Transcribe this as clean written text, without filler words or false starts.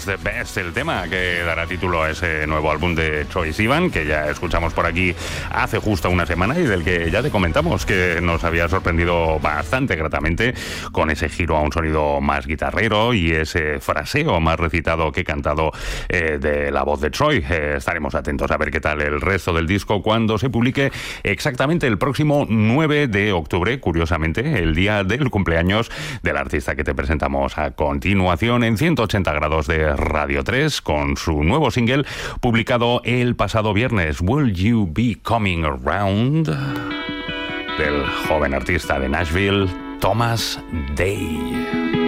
is the Best, el tema que dará título a ese nuevo álbum de Troye Sivan, que ya escuchamos por aquí hace justo una semana y del que ya te comentamos que nos había sorprendido bastante gratamente con ese giro a un sonido más guitarrero y ese fraseo más recitado que cantado de la voz de Troye. Estaremos atentos a ver qué tal el resto del disco cuando se publique exactamente el próximo 9 de octubre, curiosamente, el día del cumpleaños del artista que te presentamos a continuación en 180 grados de Radio 3 con su nuevo single publicado el pasado viernes, Will You Be Coming Around, del joven artista de Nashville, Thomas Day.